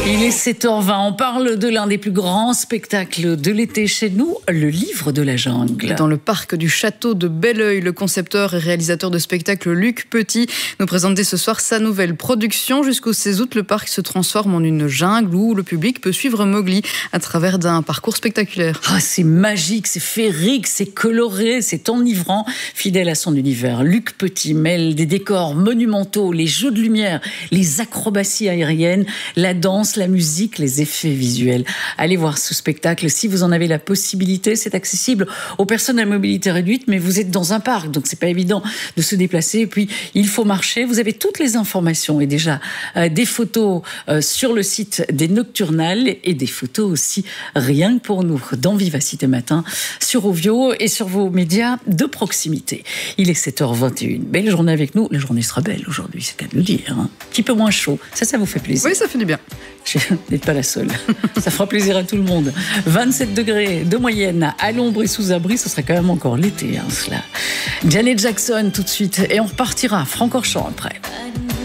Il est 7h20, on parle de l'un des plus grands spectacles de l'été chez nous, le Livre de la Jungle. Dans le parc du château de Belleuil, le concepteur et réalisateur de spectacle Luc Petit nous présente dès ce soir sa nouvelle production. Jusqu'au 16 août, le parc se transforme en une jungle où le public peut suivre Mowgli à travers d'un parcours spectaculaire. C'est magique, c'est féerique, c'est coloré, c'est enivrant. Fidèle à son univers, Luc Petit mêle des décors monumentaux, les jeux de lumière, les acrobaties aériennes, la danse, la musique, les effets visuels. Allez voir ce spectacle si vous en avez la possibilité. C'est accessible aux personnes à mobilité réduite, mais vous êtes dans un parc, donc c'est pas évident de se déplacer. Et puis, il faut marcher. Vous avez toutes les informations et déjà des photos sur le site des Nocturnales et des photos aussi rien que pour nous dans Vivacité Matin sur Ovio et sur vos médias de proximité. Il est 7h21. Belle journée avec nous. La journée sera belle aujourd'hui, c'est le cas de le dire. Un petit peu moins chaud. Ça vous fait plaisir. Oui, ça fait du bien. Vous n'êtes pas la seule. Ça fera plaisir à tout le monde. 27 degrés de moyenne à l'ombre et sous abri, ce serait quand même encore l'été, cela. Janet Jackson tout de suite et on repartira Francorchamps après.